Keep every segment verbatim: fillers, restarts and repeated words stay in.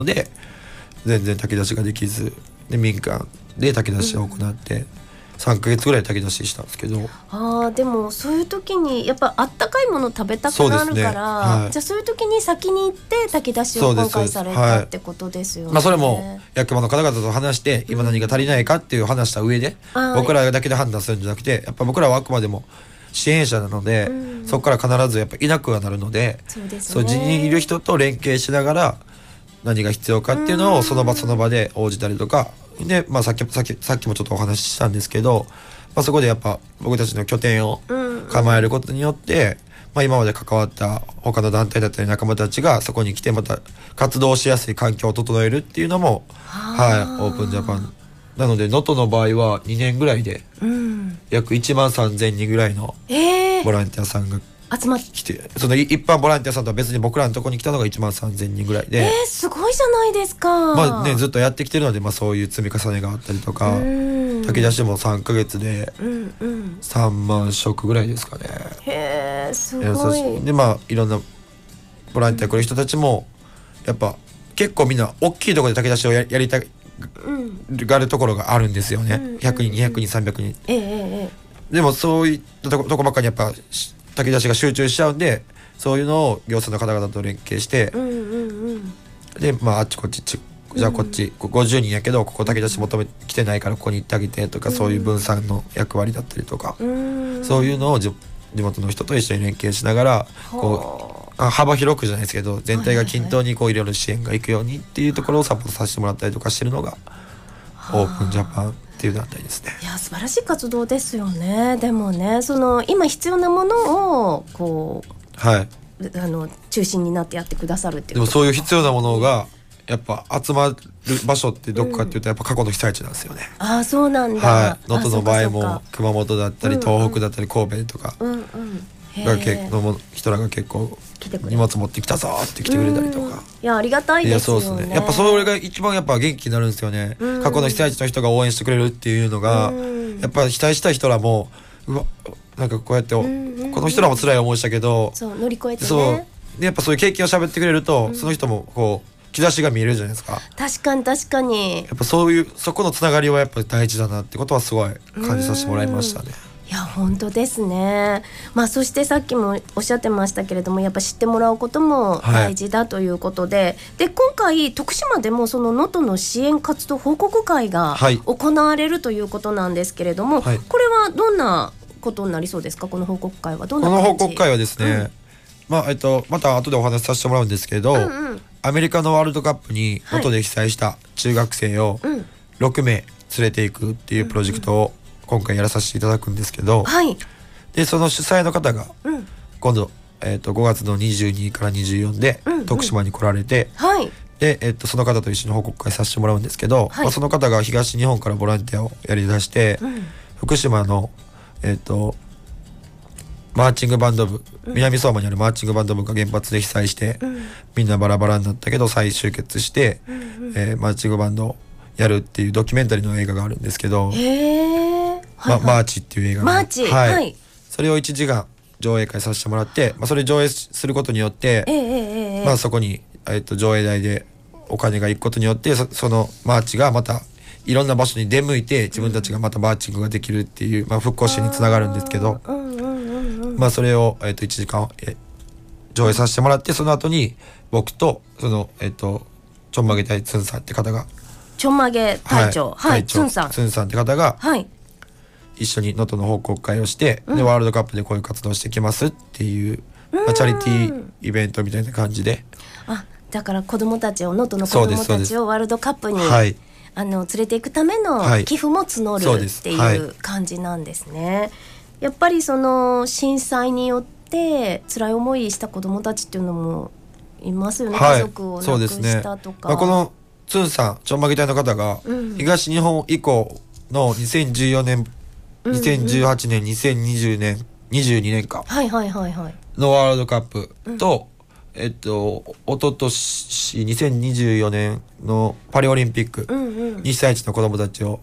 ので全然炊き出しができずで民間で炊き出しを行って、うん、さんかげつぐらい炊き出ししたんですけど、 あーでもそういう時にやっぱあったかいもの食べたくなるから、ねはい、じゃあそういう時に先に行って炊き出しを今回されたってことですよね。 はいまあ、それも役場の方々と話して今何が足りないかっていう話した上で、うん、僕らだけで判断するんじゃなくてやっぱ僕らはあくまでも支援者なので、うん、そこから必ずやっぱいなくはなるので、そうですね、そう地にいる人と連携しながら何が必要かっていうのをその場その場で応じたりとかで、まあ、さっき、さっき、さっきもちょっとお話ししたんですけど、まあ、そこでやっぱ僕たちの拠点を構えることによって、うんうんまあ、今まで関わった他の団体だったり仲間たちがそこに来てまた活動しやすい環境を整えるっていうのも、はい、オープンジャパンなので能登の場合はにねんぐらいで約いちまんさんぜんにんぐらいのボランティアさんが集まって来て、その一般ボランティアさんとは別に僕らのところに来たのがいちまんさんぜんにんぐらいで、 えー、すごいじゃないですか。 まあね、ずっとやってきてるので、まあ、そういう積み重ねがあったりとか炊き出しもさんかげつでさんまん食ぐらいですかね、うんうん、 へーすごい。 でまあいろんなボランティア来る人たちもやっぱ結構みんな大きいところで炊き出しを や, やりたいがるところがあるんですよね、うんうんうん、ひゃくにんにひゃくにんさんびゃくにん、えーえー、でもそういったと こ, とこばっかりやっぱ炊き出しが集中しちゃうんでそういうのを行政の方々と連携して、うんうんうん、でまああっちこっちじゃあこっち、うん、ごじゅうにんやけどここ炊き出し求め来てないからここに行ってあげてとか、うん、そういう分散の役割だったりとか、うん、そういうのを地元の人と一緒に連携しながらこう幅広くじゃないですけど全体が均等にこういろいろ支援がいくようにっていうところをサポートさせてもらったりとかしてるのがオープンジャパンっていう団体ですね。 いや素晴らしい活動ですよね。でもねその今必要なものをこう、はい、あの中心になってやってくださるっていう。 でもそういう必要なものがやっぱ集まる場所ってどこかっていうとやっぱ過去の被災地なんですよね、 うん、あそうなんだ。 はい、能登の場合も熊本だったり東北だったり神戸とかが結構人らが結構荷物持ってきたぞって来てくれたりとか、うん、いやありがたいですよね。 いやそうですね。やっぱそれが一番やっぱ元気になるんですよね、うん、過去の被災地の人が応援してくれるっていうのが、うん、やっぱり被災した人らもうわなんかこうやって、うんうん、この人らも辛い思いしたけどそう乗り越えてねそうでやっぱそういう経験を喋ってくれると、うん、その人もこう兆しが見えるじゃないですか。 確かに確かに。 やっぱそういうそこのつながりはやっぱり大事だなってことはすごい感じさせてもらいましたね。 いや本当ですね。まあそしてさっきもおっしゃってましたけれどもやっぱ知ってもらうことも大事だということで、はい、で今回徳島でもその能登の支援活動報告会が行われるということなんですけれども、はい、これはどんなことになりそうですか。この報告会はどんな感じ。 この報告会はですね、うんまあえっと、また後でお話しさせてもらうんですけど、うんうん、アメリカのワールドカップに能登で被災した中学生をろくめい連れていくっていうプロジェクトを今回やらさせていただくんですけど、はい、でその主催の方が今度、えー、とごがつのにじゅうにからにじゅうよっかで徳島に来られて、うんうんはい、でえー、とその方と一緒に報告会させてもらうんですけど、はいまあ、その方が東日本からボランティアをやりだして、うん、福島の、えー、とマーチングバンド部、南相馬にあるマーチングバンド部が原発で被災して、うん、みんなバラバラになったけど再集結して、うんうんえー、マーチングバンドをやるっていうドキュメンタリーの映画があるんですけど、へー、はいはいま、マーチっていう映画が、 マーチ、 はいはい、 それをいちじかん上映会させてもらって、まあ、それ上映することによって、えーえーまあ、そこに、えー、と上映代でお金がいくことによって そ, そのマーチがまたいろんな場所に出向いて自分たちがまたマーチングができるっていう、まあ、復興支援につながるんですけど、まあそれを、えー、といちじかん、えー、上映させてもらってその後に僕とその、えー、とちょんまげ隊つんさんって方がちょんまげ隊長、はい、はい、つんさんつんさんって方が、はい、一緒に能登の報告会をして、うん、でワールドカップでこういう活動してきますっていう、まあ、チャリティーイベントみたいな感じで、 あだから子どもたちを能登の子どもたちをワールドカップに、はい、あの連れていくための寄付も募るっていう感じなんですね、はい、やっぱりその震災によって辛い思いした子どもたちっていうのもいますよね、はい、家族を亡くしたとか、 ねまあ、このつんさんちょんまげ隊の方が、うん、東日本以降のにせんじゅうよねん、にせんじゅうはちねん、うんうん、にせんにじゅうねん、にじゅうにねんかはいはいはいはいのワールドカップと、うん、えっとおととしにせんにじゅうよねんのパリオリンピックに被災地の子どもたちを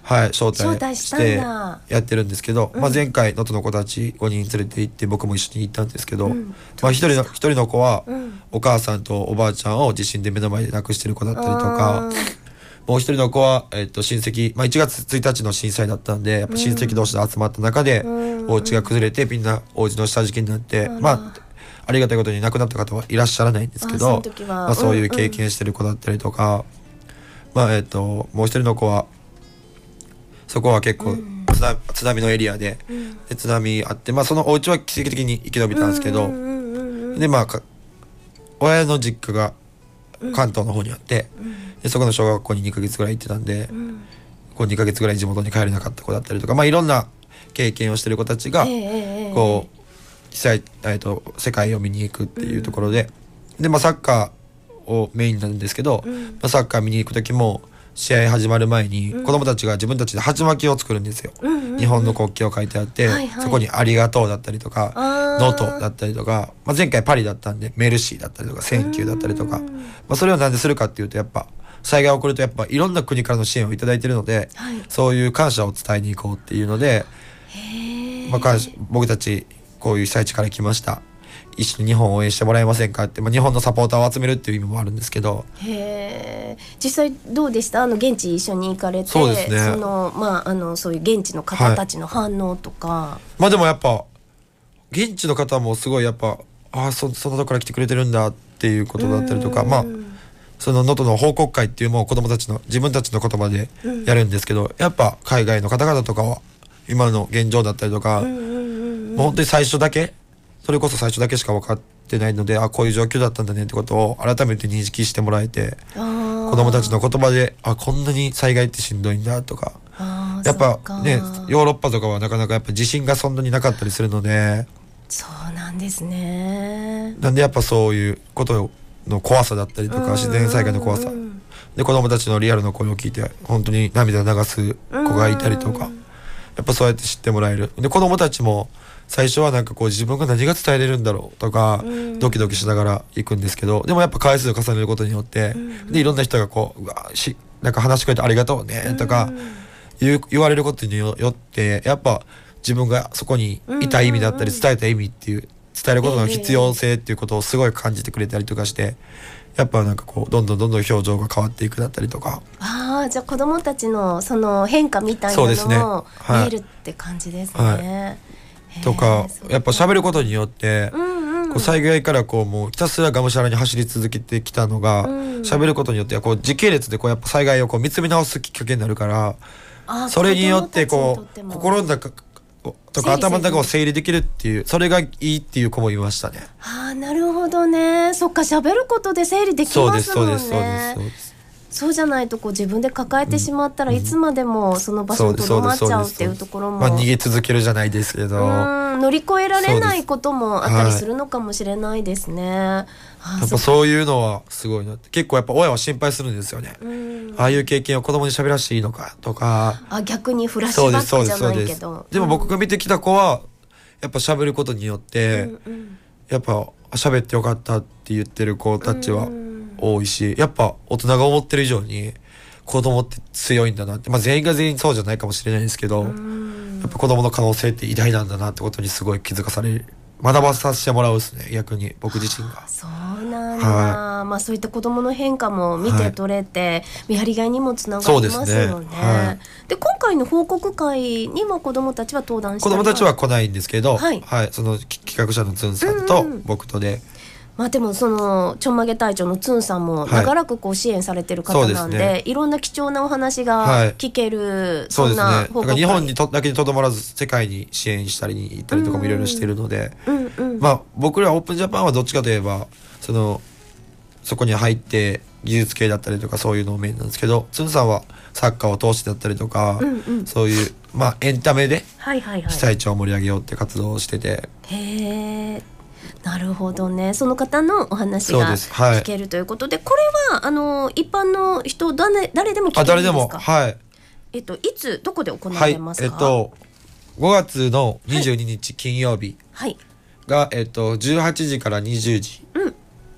はい、招待招待ししたてんだ。 やってるんですけど、 うんまあ、前回能登の子たちごにん連れて行って僕も一緒に行ったんですけど、 うんまあ、一人の一人の子はうんお母さんとおばあちゃんを地震で目の前で亡くしてる子だったりとか、 あーもう一人の子は、えっと、親戚、まあ、いちがつついたちの震災だったんでやっぱ親戚同士で集まった中で、 うんお家が崩れてみんなお家の下敷きになって、 あらまあありがたいことに亡くなった方はいらっしゃらないんですけあそのど、 時はまあ、そういう経うん験してる子だったりとか、まあえっともう一人の子はそこは結構津波、津波のエリアで、で津波あって、まあ、そのお家は奇跡的に生き延びたんですけど、 うんうんうんうんでまあか親の実家が関東の方にあって、でそこの小学校ににかげつぐらい行ってたんで、 うんこうにかげつぐらい地元に帰れなかった子だったりとか、まあ、いろんな経験をしてる子たちが、 ええええこう被災、えっと世界を見に行くっていうところで、でまあサッカーをメインなんですけど、 うんまあ、サッカー見に行く時も試合始まる前にうん子供たちが自分たちで鉢巻きを作るんですよ、 うんうんうん日本の国旗を書いてあって、 はいはいそこに「ありがとう」だったりとか「 あーノート」だったりとか、まあ、前回パリだったんで「メルシー」だったりとか「センキュー」だったりとか、 うんまあ、それをなんでするかっていうとやっぱ災害が起こるとやっぱいろんな国からの支援をいただいてるので、 はいそういう感謝を伝えに行こうっていうので、 へえまあ、感謝僕たちこういう被災地から来ました一緒に日本を応援してもらえませんかって、まあ、日本のサポーターを集めるっていう意味もあるんですけど、 へえ実際どうでした？あの現地一緒に行かれてそうですねそのまああのそういう現地の方たちの反応とか、 まあでもやっぱ現地の方もすごいやっぱああ そ, そんなとこから来てくれてるんだっていうことだったりとか、 うんまあその能登の報告会っていうのを子どもたちの自分たちの言葉でやるんですけど、やっぱ海外の方々とかは今の現状だったりとか、 うんうんうんもう本当に最初だけそれこそ最初だけしか分かってないので、あこういう状況だったんだねってことを改めて認識してもらえて、 あー子供たちの言葉であこんなに災害ってしんどいんだとか、 あーやっぱそかねヨーロッパとかはなかなかやっぱ地震がそんなになかったりするので、 そうなんですね。 なんでやっぱそういうことの怖さだったりとか自然災害の怖さうんで子供たちのリアルの声を聞いて本当に涙流す子がいたりとか、やっぱそうやって知ってもらえる。で子供たちも最初はなんかこう自分が何が伝えれるんだろうとかうんドキドキしながら行くんですけど、でもやっぱ回数を重ねることによってでいろんな人がこううわしなんか話してくれてありがとうねとか言う言われることによってやっぱ自分がそこにいた意味だったり伝えた意味っていう伝えることの必要性っていうことをすごい感じてくれたりとかして、やっぱなんかこうどんどんどんどん表情が変わっていくだったりとか。 ああじゃあ子どもたちのその変化みたいなそうですねのもはい見えるって感じですね。 はいへーとかそうやっぱ喋ることによってうんうんこう災害からこうもうひたすらがむしゃらに走り続けてきたのがうん喋ることによってこう時系列でこうやっぱ災害をこう見つめ直すきっかけになるから、 あーそれによって子供こうたちにとっても心の中とか頭の中を整理できるっていうそれがいいっていう子もいましたね。 ああなるほどね。そっか喋ることで整理できそうですますもんね。 そうですそうですそうですそうじゃないとこう自分で抱えてしまったらいつまでもその場所にとどまっちゃうっていうところも、 まあ逃げ続けるじゃないですけど、 うん乗り越えられなそうですいこともあったりするのかもしれないですね。あーやっぱそういうのはすごいなって結構やっぱ親は心配するんですよね。 うんああいう経験を子供に喋らしていいのかとか。 あ逆にフラッシュバックじゃないけどでも僕が見てきた子はやっぱ喋ることによって、 うんうんやっぱ喋ってよかったって言ってる子たちはうん多いし、やっぱ大人が思ってる以上に子供って強いんだなって、まあ全員が全員そうじゃないかもしれないですけど、 うんやっぱ子供の可能性って偉大なんだなってことにすごい気づかされる、学ばさせてもらうですね、逆に僕自身が。 そうなんだ、 はまあそういった子どもの変化も見て取れて、やりがいにもつながそうりですねますよね。 はいで今回の報告会にも子どもたちは登壇して子供たちは来ないんですけど、 ははいい、そのき企画者のつんさんと僕とで、 まあでもそのちょんまげ隊長のつんさんもはい長らくこう支援されてる方なんで、 そうですねいろんな貴重なお話はいが聞ける、 そそんなうですね。だから報告会。 日本にとだけにとどまらず世界に支援したりに行ったりとかもいろいろしてるので、 うんうんまあ僕らオープンジャパンはどっちかといえばそのそこに入って技術系だったりとかそういうのをメインなんですけど、つんさんはサッカーを通してだったりとか、 うんうんそういうまあエンタメではいはいはい。 被災地を盛り上げようって活動をしてて、 へえ。なるほどね。その方のお話そうがですはい聞けるということで、これはあの一般の人誰誰でも聞けあるんですか？ 誰でもはいえっといつどこで行わはいれますか？ えっとごがつのにじゅうににち金曜日はい。 が、えっとじゅうはちじからにじゅうじうん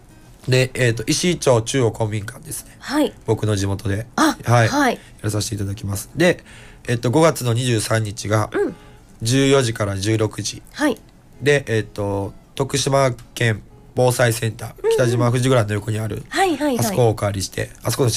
で、えー、と石井町中央公民館ですね、 はい、 僕の地元で、 あ、 はいはい、 やらさせていただきます。で、えー、とごがつのにじゅうさんにちがうん、 じゅうよじからじゅうろくじはいで、えー、と徳島県防災センター、北島富士グランの横にある、 はいはいはい、 あそこをお借りして、あそこの